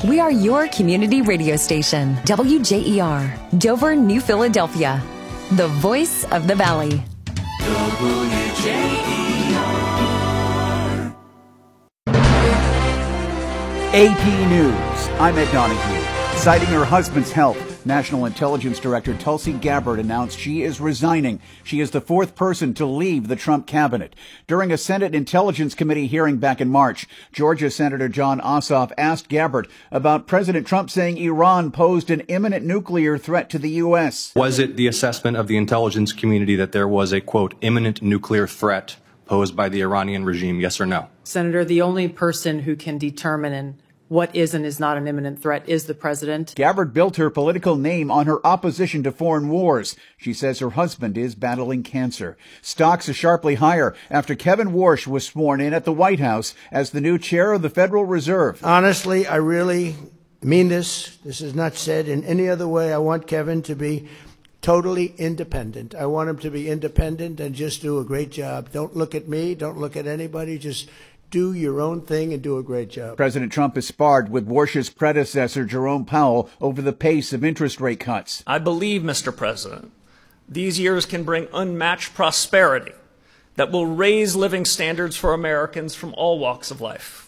We are your community radio station, WJER, Dover, New Philadelphia, the voice of the Valley. AP News. I'm Ed Donahue. Citing her husband's health, National Intelligence Director Tulsi Gabbard announced she is resigning. She is the fourth person to leave the Trump cabinet. During a Senate Intelligence Committee hearing back in March, Georgia Senator Jon Ossoff asked Gabbard about President Trump saying Iran posed an imminent nuclear threat to the U.S. Was it the assessment of the intelligence community that there was a, quote, imminent nuclear threat posed by the Iranian regime, yes or no? Senator, the only person who can determine what is and is not an imminent threat is the president. Gabbard built her political name on her opposition to foreign wars. She says her husband is battling cancer. Stocks are sharply higher after Kevin Warsh was sworn in at the White House as the new chair of the Federal Reserve. Honestly, I really mean this. This is not said in any other way. I want Kevin to be totally independent. I want him to be independent and just do a great job. Don't look at me. Don't look at anybody. Just do your own thing and do a great job. President Trump has sparred with Warsh's predecessor, Jerome Powell, over the pace of interest rate cuts. I believe, Mr. President, these years can bring unmatched prosperity that will raise living standards for Americans from all walks of life.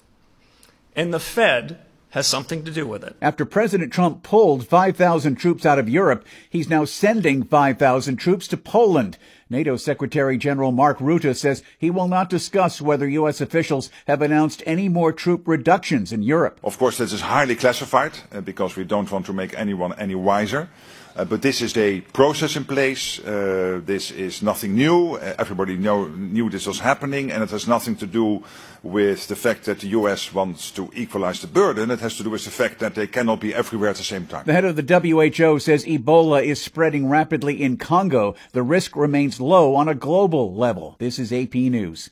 And the Fed has something to do with it. After President Trump pulled 5,000 troops out of Europe, he's now sending 5,000 troops to Poland. NATO Secretary General Mark Rutte says he will not discuss whether U.S. officials have announced any more troop reductions in Europe. Of course, this is highly classified because we don't want to make anyone any wiser. But this is a process in place. This is nothing new. Everybody knew this was happening, and it has nothing to do with the fact that the U.S. wants to equalize the burden. It has to do with the fact that they cannot be everywhere at the same time. The head of the WHO says Ebola is spreading rapidly in Congo. The risk remains low on a global level. This is AP News.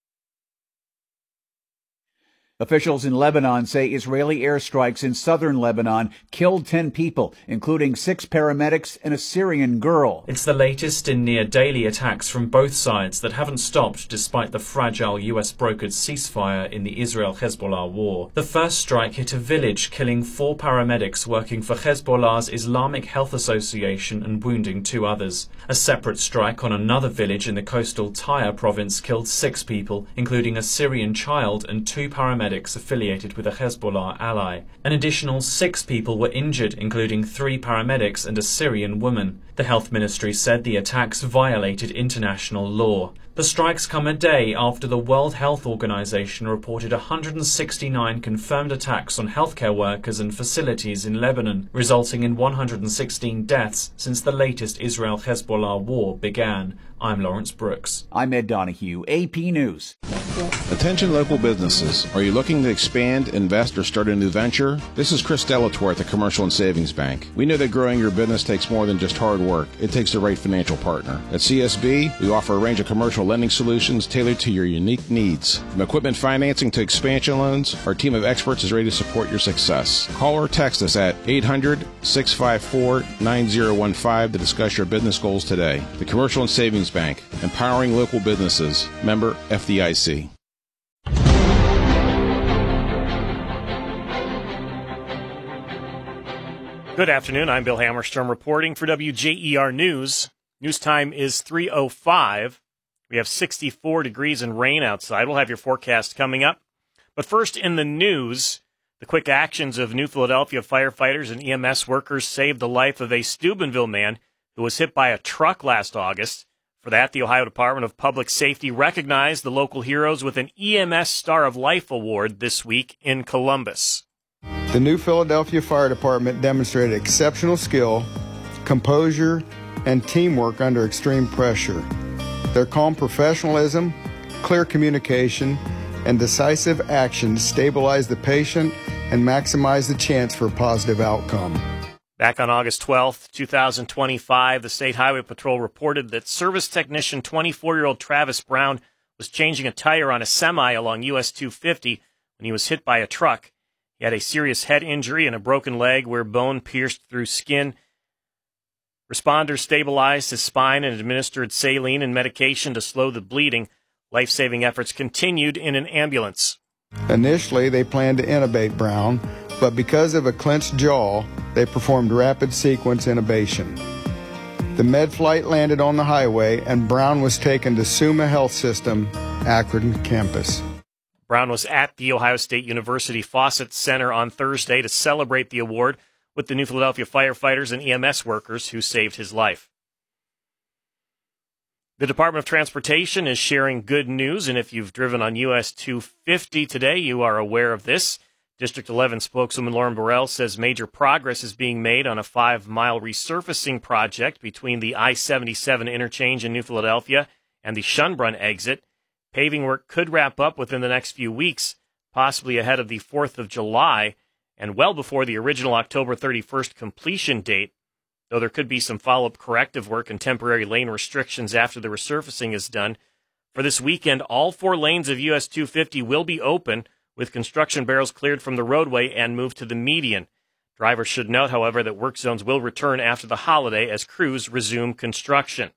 Officials in Lebanon say Israeli airstrikes in southern Lebanon killed 10 people, including 6 paramedics and a Syrian girl. It's the latest in near-daily attacks from both sides that haven't stopped despite the fragile US-brokered ceasefire in the Israel-Hezbollah war. The first strike hit a village, killing 4 paramedics working for Hezbollah's Islamic Health Association and wounding 2 others. A separate strike on another village in the coastal Tyre province killed 6 people, including a Syrian child and 2 paramedics affiliated with a Hezbollah ally. An additional 6 people were injured, including 3 paramedics and a Syrian woman. The health ministry said the attacks violated international law. The strikes come a day after the World Health Organization reported 169 confirmed attacks on healthcare workers and facilities in Lebanon, resulting in 116 deaths since the latest Israel-Hezbollah war began. I'm Lawrence Brooks. I'm Ed Donahue, AP News. Attention local businesses. Are you looking to expand, invest, or start a new venture? This is Chris Delatorre at the Commercial and Savings Bank. We know that growing your business takes more than just hard work. It takes the right financial partner. At CSB, we offer a range of commercial lending solutions tailored to your unique needs. From equipment financing to expansion loans, our team of experts is ready to support your success. Call or text us at 800-654-9015 to discuss your business goals today. The Commercial and Savings Bank, empowering local businesses. Member FDIC. Good afternoon. I'm Bill Hammerstrom reporting for WJER News. News time is 3:05. We have 64 degrees and rain outside. We'll have your forecast coming up. But first in the news, the quick actions of New Philadelphia firefighters and EMS workers saved the life of a Steubenville man who was hit by a truck last August. For that, the Ohio Department of Public Safety recognized the local heroes with an EMS Star of Life Award this week in Columbus. The New Philadelphia Fire Department demonstrated exceptional skill, composure, and teamwork under extreme pressure. Their calm professionalism, clear communication, and decisive action stabilize the patient and maximize the chance for a positive outcome. Back on August 12th, 2025, the State Highway Patrol reported that service technician 24-year-old Travis Brown was changing a tire on a semi along US 250 when he was hit by a truck. He had a serious head injury and a broken leg where bone pierced through skin. Responders stabilized his spine and administered saline and medication to slow the bleeding. Life-saving efforts continued in an ambulance. Initially, they planned to intubate Brown, but because of a clenched jaw, they performed rapid sequence intubation. The med flight landed on the highway, and Brown was taken to Summa Health System, Akron campus. Brown was at the Ohio State University Fawcett Center on Thursday to celebrate the award with the New Philadelphia firefighters and EMS workers who saved his life. The Department of Transportation is sharing good news, and if you've driven on US 250 today, you are aware of this. District 11 spokeswoman Lauren Burrell says major progress is being made on a 5-mile resurfacing project between the I-77 interchange in New Philadelphia and the Schönbrunn exit. Paving work could wrap up within the next few weeks, possibly ahead of the 4th of July, and well before the original October 31st completion date, though there could be some follow-up corrective work and temporary lane restrictions after the resurfacing is done. For this weekend, all 4 lanes of US 250 will be open, with construction barrels cleared from the roadway and moved to the median. Drivers should note, however, that work zones will return after the holiday as crews resume construction.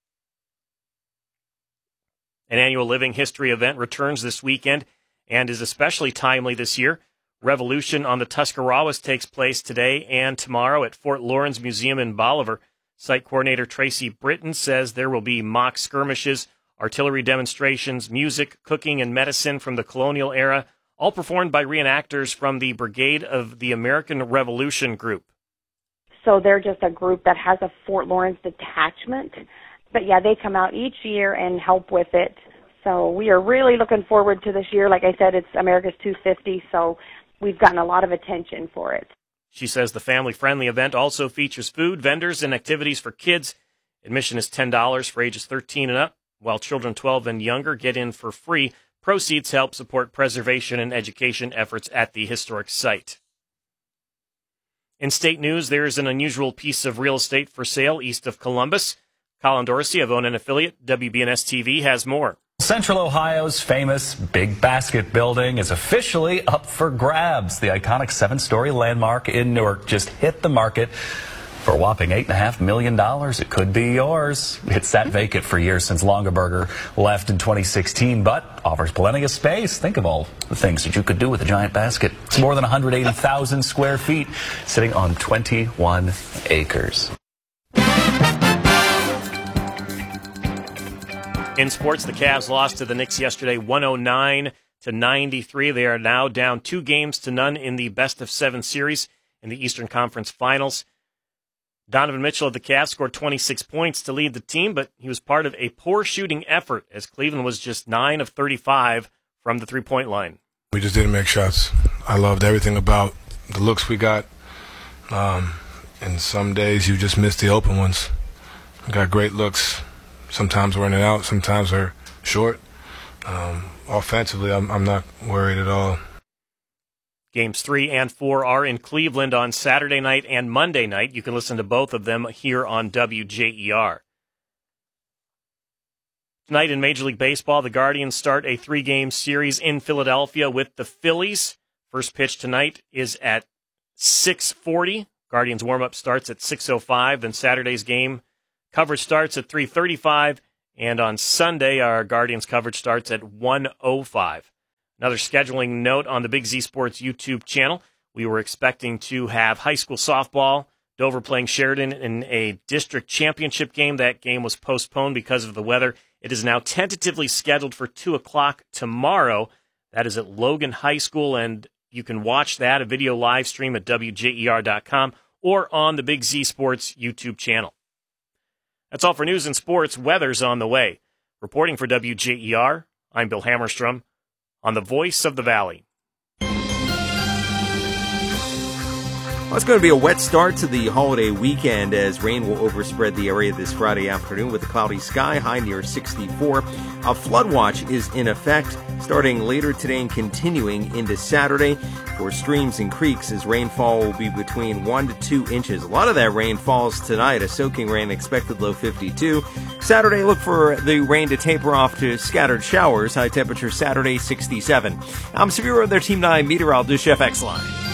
An annual Living History event returns this weekend and is especially timely this year. Revolution on the Tuscarawas takes place today and tomorrow at Fort Lawrence Museum in Bolivar. Site coordinator Tracy Britton says there will be mock skirmishes, artillery demonstrations, music, cooking, and medicine from the colonial era, all performed by reenactors from the Brigade of the American Revolution Group. So they're just a group that has a Fort Lawrence detachment. But yeah, they come out each year and help with it. So we are really looking forward to this year. Like I said, it's America's 250, so we've gotten a lot of attention for it. She says the family-friendly event also features food, vendors, and activities for kids. Admission is $10 for ages 13 and up, while children 12 and younger get in for free. Proceeds help support preservation and education efforts at the historic site. In state news, there is an unusual piece of real estate for sale east of Columbus. Colin Dorsey of ONN affiliate WBNS-TV has more. Central Ohio's famous Big Basket building is officially up for grabs. The iconic 7-story landmark in Newark just hit the market for a whopping $8.5 million. It could be yours. It's sat vacant for years since Longaberger left in 2016, but offers plenty of space. Think of all the things that you could do with a giant basket. It's more than 180,000 square feet, sitting on 21 acres. In sports, the Cavs lost to the Knicks yesterday 109-93. They are now down 2-0 in the best-of-7 series in the Eastern Conference Finals. Donovan Mitchell of the Cavs scored 26 points to lead the team, but he was part of a poor shooting effort as Cleveland was just 9 of 35 from the three-point line. We just didn't make shots. I loved everything about the looks we got. And some days you just miss the open ones. We got great looks. Sometimes we're in and out, sometimes they're short. Offensively, I'm not worried at all. Games 3 and 4 are in Cleveland on Saturday night and Monday night. You can listen to both of them here on WJER. Tonight in Major League Baseball, the Guardians start a 3-game series in Philadelphia with the Phillies. First pitch tonight is at 6:40. Guardians warm-up starts at 6:05. Then Saturday's game coverage starts at 3:35. And on Sunday, our Guardians coverage starts at 1:05. Another scheduling note on the Big Z Sports YouTube channel. We were expecting to have high school softball, Dover playing Sheridan in a district championship game. That game was postponed because of the weather. It is now tentatively scheduled for 2 o'clock tomorrow. That is at Logan High School, and you can watch that, a video live stream at WJER.com or on the Big Z Sports YouTube channel. That's all for news and sports. Weather's on the way. Reporting for WJER, I'm Bill Hammerstrom on the Voice of the Valley. Well, it's going to be a wet start to the holiday weekend as rain will overspread the area this Friday afternoon with a cloudy sky, high near 64. A flood watch is in effect starting later today and continuing into Saturday for streams and creeks as rainfall will be between 1 to 2 inches. A lot of that rain falls tonight, a soaking rain expected low 52. Saturday, look for the rain to taper off to scattered showers, high temperature Saturday 67. I'm Severe Weather Team 9 meteorologist Jeff Exline.